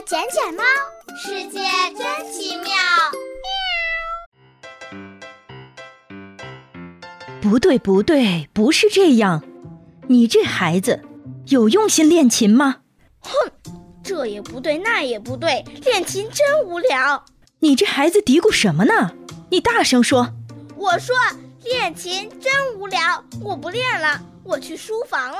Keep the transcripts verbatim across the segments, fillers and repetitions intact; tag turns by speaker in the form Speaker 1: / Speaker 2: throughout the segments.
Speaker 1: 捡捡猫，世界真奇妙。
Speaker 2: 不对不对，不是这样，你这孩子有用心练琴吗？
Speaker 3: 哼，这也不对那也不对，练琴真无聊。
Speaker 2: 你这孩子嘀咕什么呢？你大声说。
Speaker 3: 我说练琴真无聊，我不练了，我去书房了。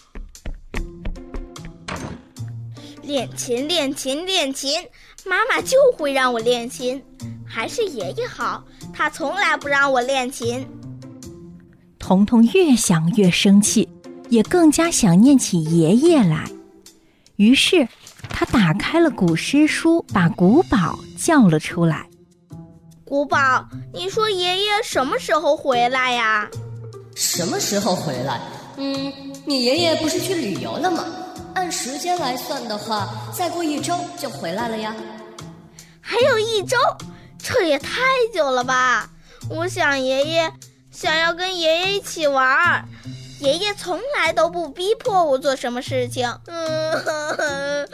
Speaker 3: 练琴练琴练琴，妈妈就会让我练琴，还是爷爷好，他从来不让我练琴。
Speaker 2: 彤彤越想越生气，也更加想念起爷爷来。于是他打开了古诗书，把古堡叫了出来。
Speaker 3: 古堡，你说爷爷什么时候回来呀？
Speaker 4: 什么时候回来？嗯，你爷爷不是去旅游了吗？按时间来算的话，再过一周就回来了呀。
Speaker 3: 还有一周？这也太久了吧！我想爷爷，想要跟爷爷一起玩。爷爷从来都不逼迫我做什么事情。嗯，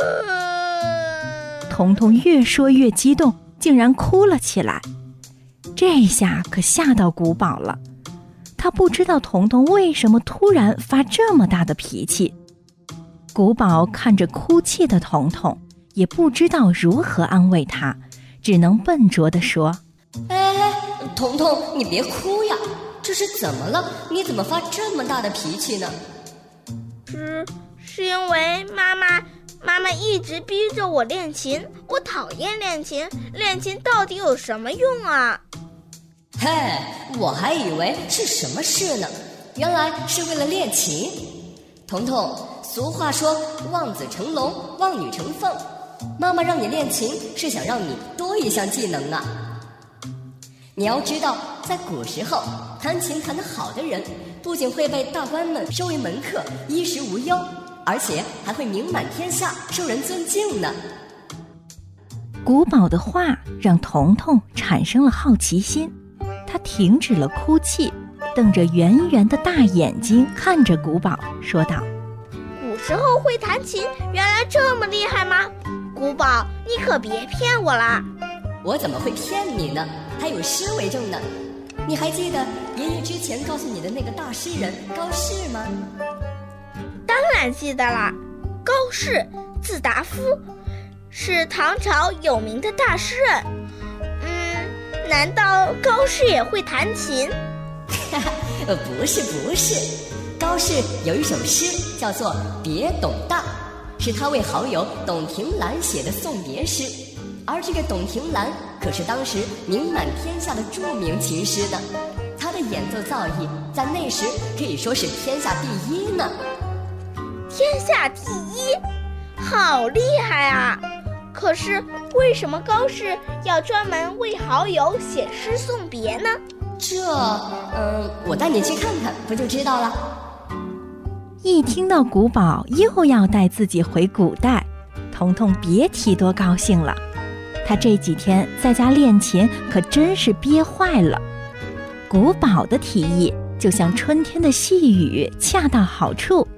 Speaker 2: 彤彤越说越激动，竟然哭了起来。这下可吓到古堡了，他不知道彤彤为什么突然发这么大的脾气。古堡看着哭泣的彤彤，也不知道如何安慰他，只能笨拙地说：
Speaker 4: 哎哎，彤彤，你别哭呀，这是怎么了？你怎么发这么大的脾气呢？
Speaker 3: 是是因为妈妈妈妈一直逼着我练琴，我讨厌练琴，练琴到底有什么用啊？
Speaker 4: 嘿，我还以为是什么事呢，原来是为了练琴。彤彤，俗话说望子成龙，望女成凤，妈妈让你练琴是想让你多一项技能啊。你要知道，在古时候，弹琴弹得好的人不仅会被大官们收为门客，衣食无忧，而且还会名满天下，受人尊敬呢。
Speaker 2: 古堡的话让彤彤产生了好奇心，他停止了哭泣，瞪着圆圆的大眼睛看着古堡，说道：
Speaker 3: 古时候会弹琴，原来这么厉害吗？古堡，你可别骗我啦！
Speaker 4: 我怎么会骗你呢？还有诗为证呢。你还记得爷爷之前告诉你的那个大诗人高适吗？
Speaker 3: 当然记得啦，高适，字达夫，是唐朝有名的大诗人。嗯，难道高适也会弹琴？
Speaker 4: 哈哈，不是不是，高适有一首诗叫做《别董大》，是他为好友董庭兰写的送别诗。而这个董庭兰可是当时名满天下的著名琴师呢，他的演奏造诣在那时可以说是天下第一呢。
Speaker 3: 天下第一，好厉害啊！可是为什么高适要专门为好友写诗送别呢？
Speaker 4: 这，嗯，我带你去看看，不就知道了。
Speaker 2: 一听到古堡又要带自己回古代，彤彤别提多高兴了。他这几天在家练琴可真是憋坏了。古堡的提议就像春天的细雨，恰到好处。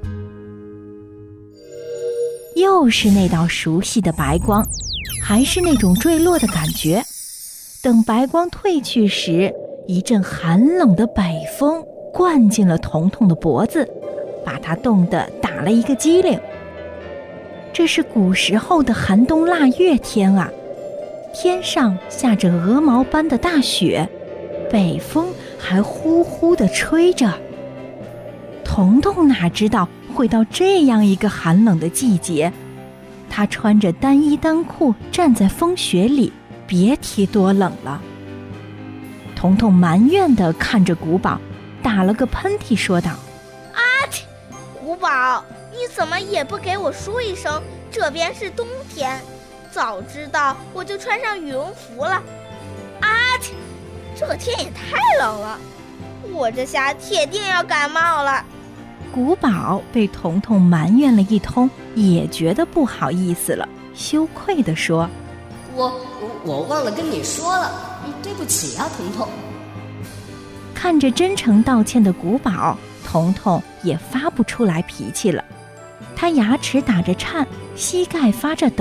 Speaker 2: 又是那道熟悉的白光，还是那种坠落的感觉。等白光退去时，一阵寒冷的北风灌进了彤彤的脖子，把他冻得打了一个激灵。这是古时候的寒冬腊月天啊，天上下着鹅毛般的大雪，北风还呼呼地吹着。彤彤哪知道会到这样一个寒冷的季节，他穿着单衣单裤站在风雪里，别提多冷了。彤彤埋怨地看着古堡，打了个喷嚏说道：
Speaker 3: 啊嚏！古堡，你怎么也不给我说一声这边是冬天？早知道我就穿上羽绒服了。啊嚏！这天也太冷了，我这下铁定要感冒了。
Speaker 2: 古堡被彤彤埋怨了一通，也觉得不好意思了，羞愧地说：
Speaker 4: 我我忘了跟你说了，对不起啊，彤彤。
Speaker 2: 看着真诚道歉的古堡，彤彤也发不出来脾气了。他牙齿打着颤，膝盖发着抖。